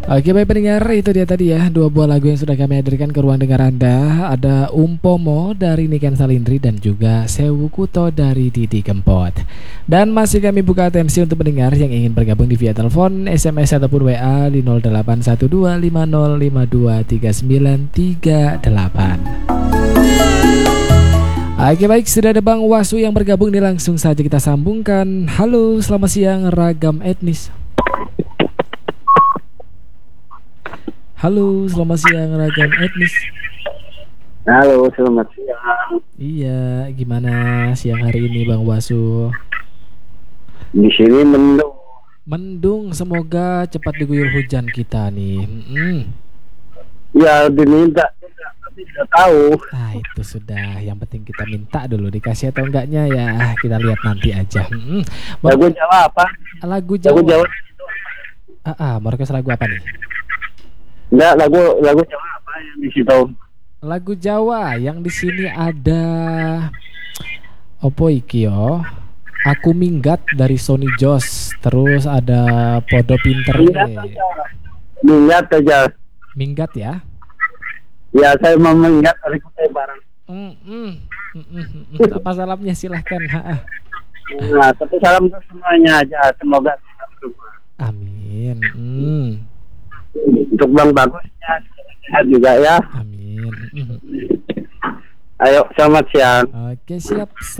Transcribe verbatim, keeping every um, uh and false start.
Oke baik pendengar, itu dia tadi ya dua buah lagu yang sudah kami hadirkan ke ruang dengar Anda. Ada Umpomo dari Niken Salindri dan juga Sewu Kuto dari Didi Kempot. Dan masih kami buka atensi untuk pendengar yang ingin bergabung di via telepon, S M S ataupun W A di nol delapan satu dua lima nol lima dua tiga sembilan tiga delapan. Oke baik, sudah ada Bang Wasu yang bergabung nih, langsung saja kita sambungkan. Halo, selamat siang ragam etnis. Halo, selamat siang ragam etnis. Halo, selamat siang. Iya, gimana siang hari ini Bang Wasu? Di sini mendung. Mendung, semoga cepat diguyur hujan kita nih. Mm-mm. Ya diminta, tapi tidak tahu. Nah itu sudah, yang penting kita minta dulu, dikasih atau enggaknya ya kita lihat nanti aja. Mm-mm. Bang, Lagu Jawa apa? lagu Jawa. Lagu Jawa. Ah, ah, mau request lagu apa nih? Enggak, lagu lagu Jawa apa yang di situ? Lagu Jawa yang di sini ada opo iki yo? Aku Minggat dari Sony Jos. Terus ada Podo Pinter. Minggat aja. Minggat aja. Minggat ya? Ya saya mau mengingat hari kita bareng. Mm -mm. Mm -mm. Apa salamnya silahkan. Nah, tapi salam untuk semuanya aja. Semoga kita berubah. Amin. Mm. Untuk Bang Bagusnya sehat juga ya. Amin. Mm. Ayo, selamat siang. Oke siap.